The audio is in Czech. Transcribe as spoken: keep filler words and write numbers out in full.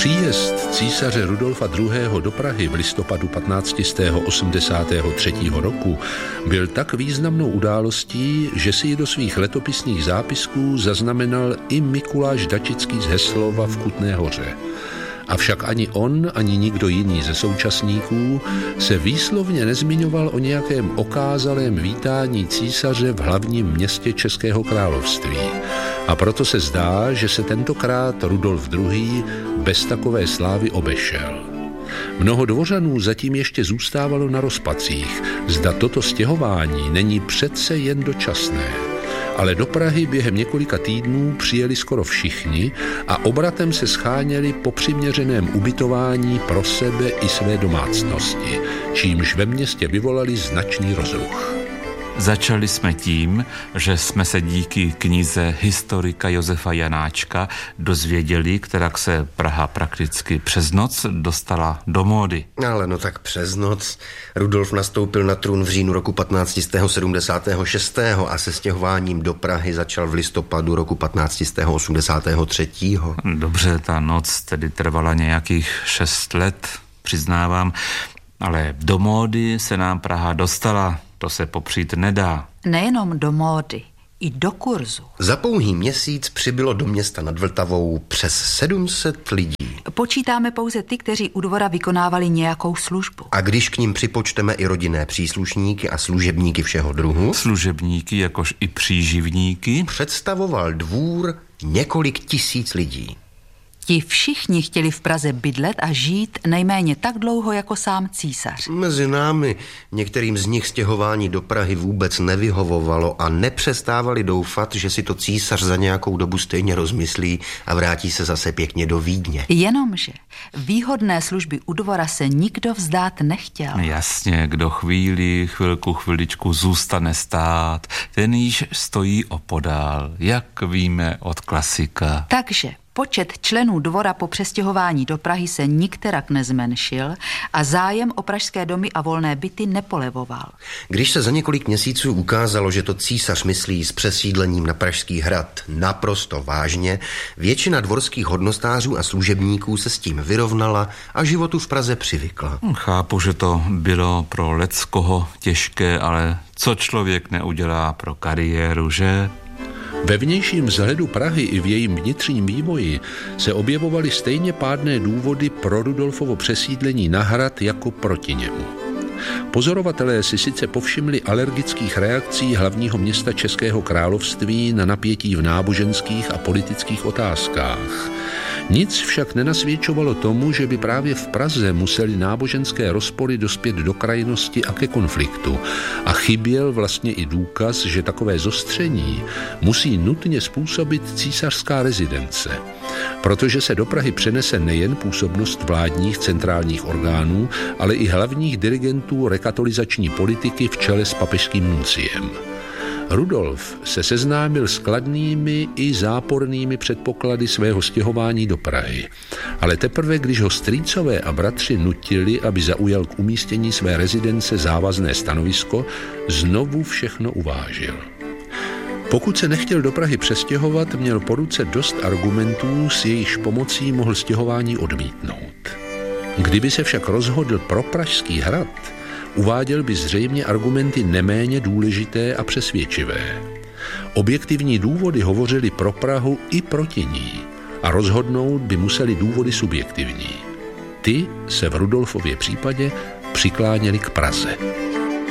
Příjezd císaře Rudolfa druhého. do Prahy v listopadu patnáct set osmdesát tři. roku byl tak významnou událostí, že si ji do svých letopisných zápisků zaznamenal i Mikuláš Dačický z Heslova v Kutné Hoře. Avšak ani on, ani nikdo jiný ze současníků se výslovně nezmiňoval o nějakém okázalém vítání císaře v hlavním městě Českého království. A proto se zdá, že se tentokrát Rudolf druhý. bez takové slávy obešel. Mnoho dvořanů zatím ještě zůstávalo na rozpacích, zda toto stěhování není přece jen dočasné. Ale do Prahy během několika týdnů přijeli skoro všichni a obratem se scháněli po přiměřeném ubytování pro sebe i své domácnosti, čímž ve městě vyvolali značný rozruch. Začali jsme tím, že jsme se díky knize historika Josefa Janáčka dozvěděli, kterak se Praha prakticky přes noc dostala do módy. Ale no tak přes noc. Rudolf nastoupil na trůn v říjnu roku patnáct set sedmdesát šest. a se stěhováním do Prahy začal v listopadu roku patnáct set osmdesát tři. Dobře, ta noc tedy trvala nějakých šest let, přiznávám, ale do módy se nám Praha dostala. To se popřít nedá. Nejenom do módy, i do kurzu. Za pouhý měsíc přibylo do města nad Vltavou přes sedm set lidí. Počítáme pouze ty, kteří u dvora vykonávali nějakou službu. A když k nim připočteme i rodinné příslušníky a služebníky všeho druhu, služebníky jakož i příživníky, představoval dvůr několik tisíc lidí. Ti všichni chtěli v Praze bydlet a žít nejméně tak dlouho jako sám císař. Mezi námi některým z nich stěhování do Prahy vůbec nevyhovovalo a nepřestávali doufat, že si to císař za nějakou dobu stejně rozmyslí a vrátí se zase pěkně do Vídně. Jenomže výhodné služby u dvora se nikdo vzdát nechtěl. Jasně, kdo chvíli, chvilku, chviličku zůstane stát, ten již stojí opodál, jak víme od klasika. Takže počet členů dvora po přestěhování do Prahy se nikterak nezmenšil a zájem o pražské domy a volné byty nepolevoval. Když se za několik měsíců ukázalo, že to císař myslí s přesídlením na Pražský hrad naprosto vážně, většina dvorských hodnostářů a služebníků se s tím vyrovnala a životu v Praze přivykla. Chápu, že to bylo pro leckoho těžké, ale co člověk neudělá pro kariéru, že? Ve vnějším vzhledu Prahy i v jejím vnitřním vývoji se objevovaly stejně pádné důvody pro Rudolfovo přesídlení na hrad jako proti němu. Pozorovatelé si sice povšimli alergických reakcí hlavního města Českého království na napětí v náboženských a politických otázkách. Nic však nenasvědčovalo tomu, že by právě v Praze museli náboženské rozpory dospět do krajnosti a ke konfliktu. A chyběl vlastně i důkaz, že takové zostření musí nutně způsobit císařská rezidence. Protože se do Prahy přenese nejen působnost vládních centrálních orgánů, ale i hlavních dirigentů rekatolizační politiky v čele s papežským nunciem. Rudolf se seznámil s kladnými i zápornými předpoklady svého stěhování do Prahy, ale teprve když ho strýcové a bratři nutili, aby zaujal k umístění své rezidence závazné stanovisko, znovu všechno uvážil. Pokud se nechtěl do Prahy přestěhovat, měl po ruce dost argumentů, s jejichž pomocí mohl stěhování odmítnout. Kdyby se však rozhodl pro Pražský hrad, uváděl by zřejmě argumenty neméně důležité a přesvědčivé. Objektivní důvody hovořily pro Prahu i proti ní a rozhodnout by museli důvody subjektivní. Ty se v Rudolfově případě přikláněly k Praze.